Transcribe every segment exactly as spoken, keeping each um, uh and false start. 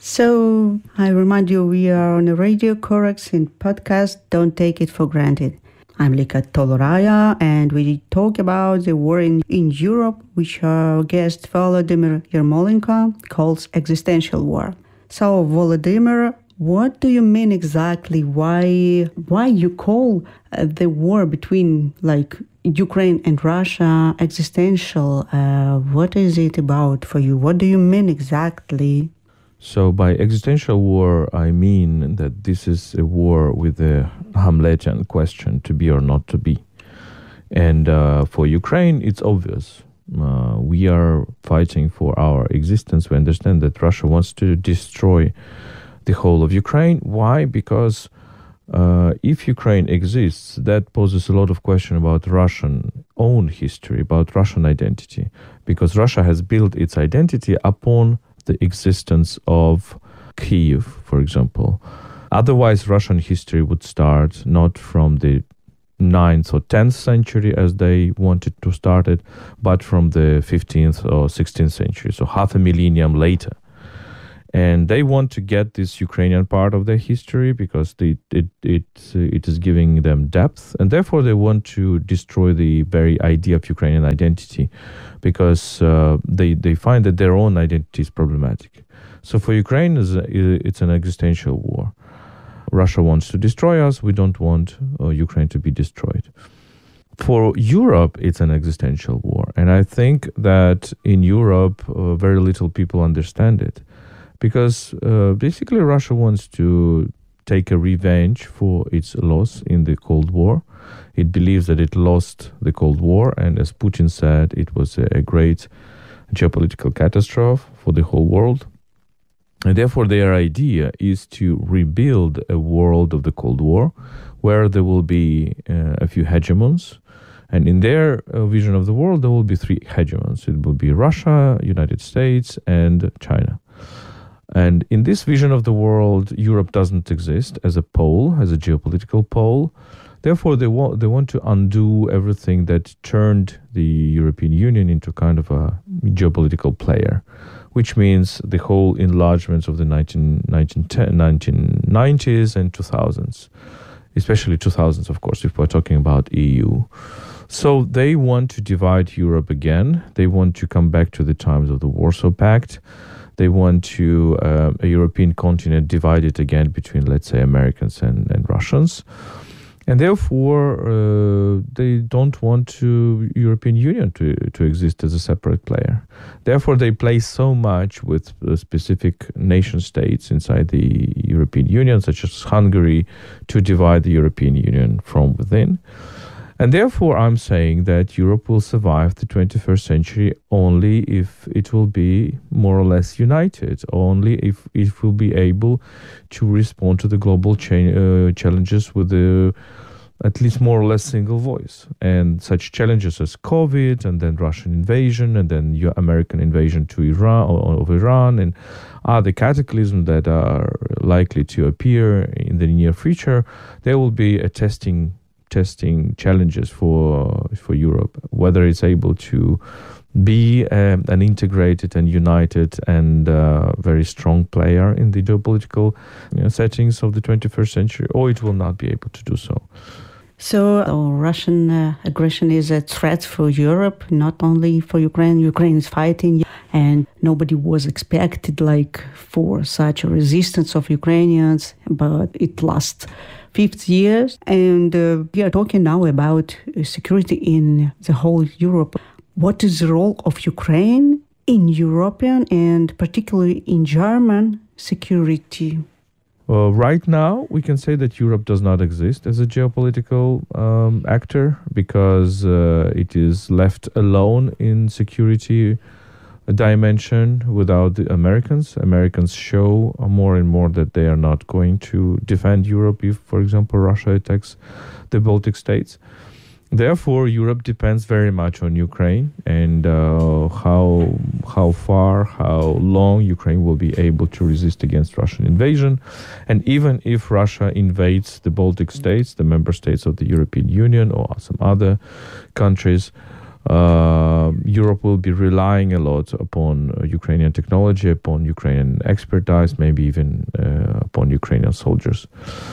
So I remind you, we are on a Radio Coraxin podcast. Don't take it for granted. I'm Lika Toloraya, and we talk about the war in, in Europe, which our guest Volodymyr Yermolenko calls existential war. So, Volodymyr, what do you mean exactly? Why why you call uh, the war between like Ukraine and Russia existential? Uh, what is it about for you? What do you mean exactly? So by existential war, I mean that this is a war with a Hamletian question, to be or not to be. And uh, for Ukraine, it's obvious. Uh, we are fighting for our existence. We understand that Russia wants to destroy the whole of Ukraine. Why? Because uh, if Ukraine exists, that poses a lot of question about Russian own history, about Russian identity. Because Russia has built its identity upon the existence of Kyiv, for example. Otherwise, Russian history would start not from the ninth or tenth century as they wanted to start it, but from the fifteenth or sixteenth century, so half a millennium later. And they want to get this Ukrainian part of their history because it it it, it is giving them depth, and therefore they want to destroy the very idea of Ukrainian identity because uh, they, they find that their own identity is problematic. So for Ukraine, it's an existential war. Russia wants to destroy us. We don't want uh, Ukraine to be destroyed. For Europe, it's an existential war. And I think that in Europe, uh, very little people understand it. Because uh, basically Russia wants to take a revenge for its loss in the Cold War. It believes that it lost the Cold War, and as Putin said, it was a great geopolitical catastrophe for the whole world. And therefore their idea is to rebuild a world of the Cold War where there will be uh, a few hegemons. And in their uh, vision of the world, there will be three hegemons. It will be Russia, United States, and China. And in this vision of the world, Europe doesn't exist as a pole, as a geopolitical pole. Therefore, they want they want to undo everything that turned the European Union into kind of a geopolitical player, which means the whole enlargements of the nineteen nineties and two thousands, especially two thousands, of course, if we're talking about E U. So they want to divide Europe again. They want to come back to the times of the Warsaw Pact. They want to uh, a European continent divided again between, let's say, Americans and, and Russians. And therefore, uh, they don't want to European Union to, to exist as a separate player. Therefore, they play so much with uh, specific nation states inside the European Union, such as Hungary, to divide the European Union from within. And therefore, I'm saying that Europe will survive the twenty-first century only if it will be more or less united, only if it will be able to respond to the global cha- uh, challenges with a, at least more or less single voice. And such challenges as COVID, and then Russian invasion, and then American invasion to Iran of Iran, and other cataclysms that are likely to appear in the near future, there will be a testing testing challenges for for Europe, whether it's able to be um, an integrated and united and uh, very strong player in the geopolitical you know, settings of the twenty-first century, or it will not be able to do so. So uh, Russian uh, aggression is a threat for Europe, not only for Ukraine. Ukraine is fighting, and nobody was expected like for such a resistance of Ukrainians, but it lasts fifty years. And uh, we are talking now about security in the whole Europe. What is the role of Ukraine in European and particularly in German security? Uh, right now, we can say that Europe does not exist as a geopolitical um, actor because uh, it is left alone in security dimension without the Americans. Americans show more and more that they are not going to defend Europe if, for example, Russia attacks the Baltic states. Therefore, Europe depends very much on Ukraine and uh, how how far, how long Ukraine will be able to resist against Russian invasion. And even if Russia invades the Baltic states, the member states of the European Union or some other countries, Uh, Europe will be relying a lot upon uh, Ukrainian technology, upon Ukrainian expertise, maybe even uh, upon Ukrainian soldiers.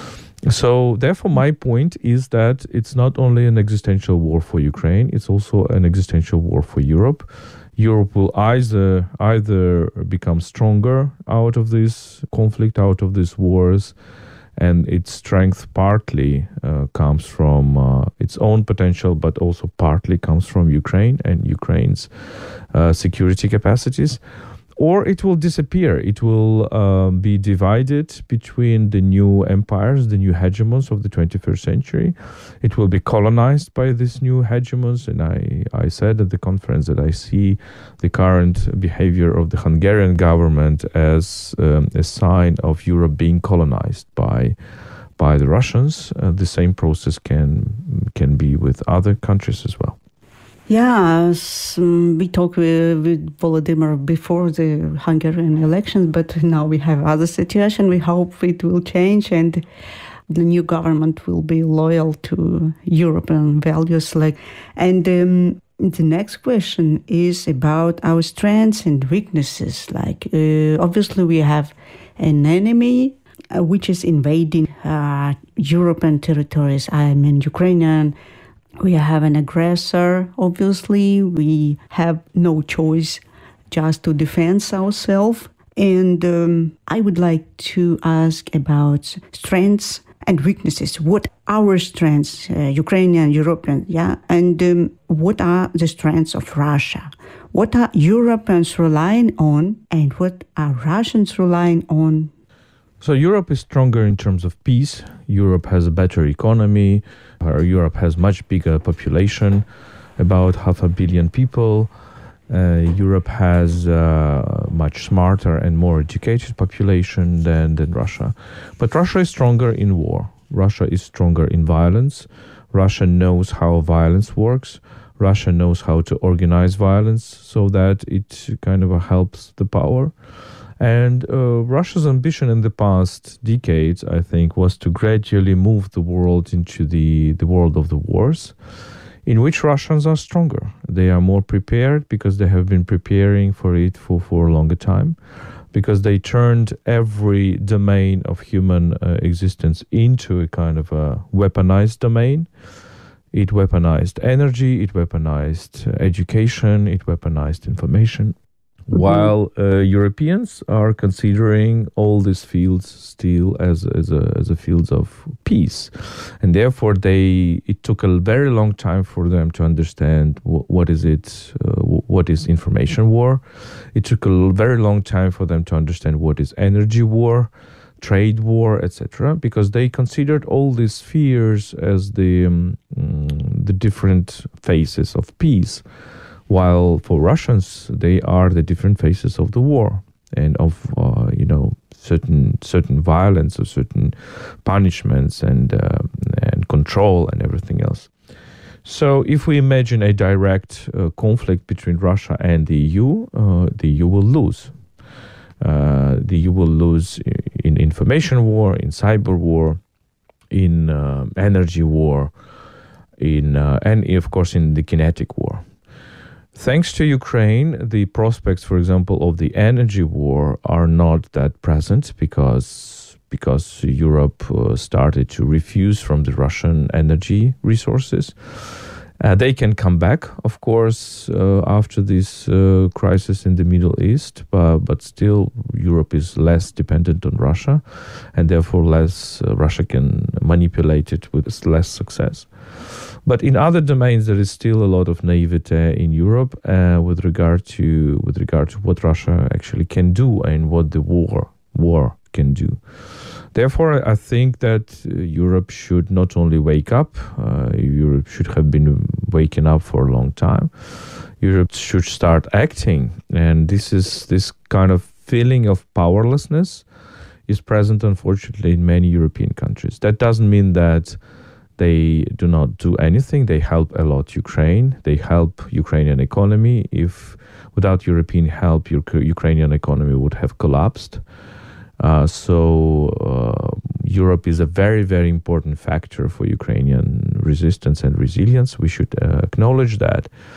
So therefore, my point is that it's not only an existential war for Ukraine, it's also an existential war for Europe. Europe will either either become stronger out of this conflict, out of these wars, and its strength partly uh, comes from uh, its own potential, but also partly comes from Ukraine and Ukraine's uh, security capacities. Or it will disappear. It will uh, be divided between the new empires, the new hegemons of the twenty-first century. It will be colonized by these new hegemons. And I, I said at the conference that I see the current behavior of the Hungarian government as um, a sign of Europe being colonized by by the Russians. Uh, the same process can can be with other countries as well. Yeah, um, we talked with, with Volodymyr before the Hungarian elections, but now we have other situation. We hope it will change and the new government will be loyal to European values. Like, and um, the next question is about our strengths and weaknesses. Like, uh, obviously, we have an enemy uh, which is invading uh, European territories. I mean, Ukrainian. We have an aggressor, obviously. We have no choice just to defend ourselves. And um, I would like to ask about strengths and weaknesses. What are our strengths, uh, Ukrainian, European, yeah? And um, what are the strengths of Russia? What are Europeans relying on and what are Russians relying on? So Europe is stronger in terms of peace. Europe has a better economy. Europe has much bigger population, about half a billion people. Uh, Europe has uh, much smarter and more educated population than, than Russia. But Russia is stronger in war. Russia is stronger in violence. Russia knows how violence works. Russia knows how to organize violence so that it kind of helps the power. And uh, Russia's ambition in the past decades, I think, was to gradually move the world into the, the world of the wars, in which Russians are stronger. They are more prepared because they have been preparing for it for, for a longer time, because they turned every domain of human uh, existence into a kind of a weaponized domain. It weaponized energy, it weaponized education, it weaponized information. While uh, Europeans are considering all these fields still as as a as a fields of peace, and therefore they it took a very long time for them to understand w- what is it, uh, w- what is information war. It took a very long time for them to understand what is energy war, trade war, et cetera, because they considered all these spheres as the um, the different phases of peace. While for Russians, they are the different phases of the war and of, uh, you know, certain certain violence or certain punishments and uh, and control and everything else. So if we imagine a direct uh, conflict between Russia and the E U, uh, the E U will lose. Uh, the E U will lose in information war, in cyber war, in uh, energy war, in uh, and of course in the kinetic war. Thanks to Ukraine, the prospects, for example, of the energy war are not that present because because Europe uh, started to refuse from the Russian energy resources. Uh, they can come back, of course, uh, after this uh, crisis in the Middle East, but, but still Europe is less dependent on Russia, and therefore less uh, Russia can manipulate it with less success. But in other domains, there is still a lot of naivete in Europe uh, with regard to with regard to what Russia actually can do and what the war war can do. Therefore, I think that uh, Europe should not only wake up. Uh, Europe should have been waking up for a long time. Europe should start acting, and this is this kind of feeling of powerlessness is present, unfortunately, in many European countries. That doesn't mean that they do not do anything. They help a lot Ukraine. They help Ukrainian economy. If without European help, your Ukrainian economy would have collapsed. Uh, so uh, Europe is a very, very important factor for Ukrainian resistance and resilience. We should uh, acknowledge that.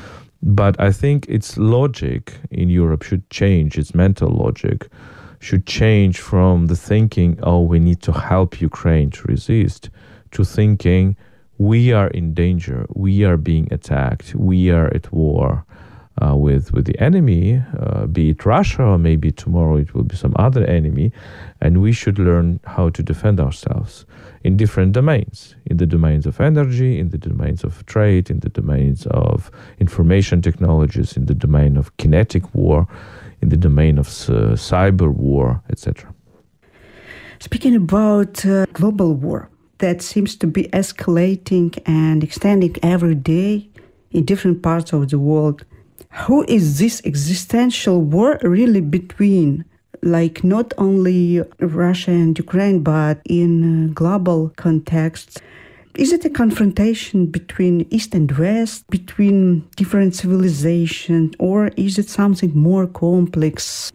But I think its logic in Europe should change, its mental logic should change from the thinking, oh, we need to help Ukraine to resist, to thinking, we are in danger, we are being attacked, we are at war uh, with, with the enemy, uh, be it Russia, or maybe tomorrow it will be some other enemy, and we should learn how to defend ourselves in different domains, in the domains of energy, in the domains of trade, in the domains of information technologies, in the domain of kinetic war, in the domain of uh, cyber war, et cetera. Speaking about uh, global war, that seems to be escalating and extending every day in different parts of the world. Who is this existential war really between? Like not only Russia and Ukraine, but in a global context. Is it a confrontation between East and West, between different civilizations, or is it something more complex?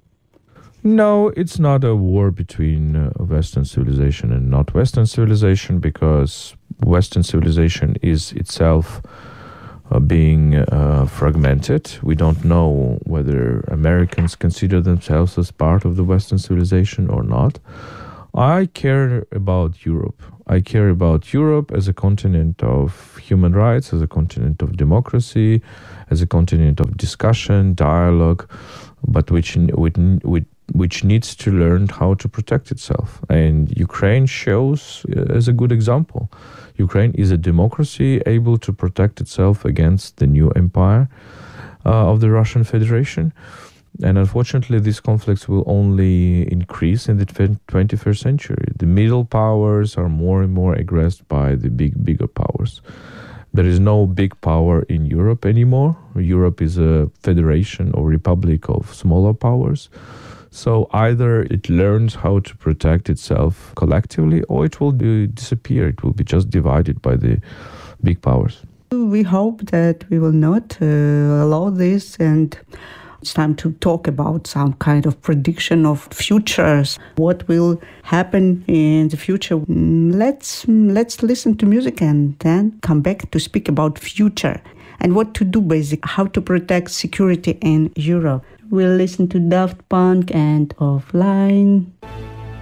No, it's not a war between uh, Western civilization and not Western civilization, because Western civilization is itself uh, being uh, fragmented. We don't know whether Americans consider themselves as part of the Western civilization or not. I care about Europe. I care about Europe as a continent of human rights, as a continent of democracy, as a continent of discussion, dialogue, but which which, which needs to learn how to protect itself. And Ukraine shows as a good example. Ukraine is a democracy able to protect itself against the new empire uh, of the Russian Federation. And unfortunately, these conflicts will only increase in the twenty-first century. The middle powers are more and more aggressed by the big, bigger powers. There is no big power in Europe anymore. Europe is a federation or republic of smaller powers. So either it learns how to protect itself collectively, or it will do, disappear. It will be just divided by the big powers. We hope that we will not uh, allow this, and it's time to talk about some kind of prediction of futures. What will happen in the future? Let's let's listen to music and then come back to speak about future and what to do, basically, how to protect security in Europe. We'll listen to Daft Punk and Offline.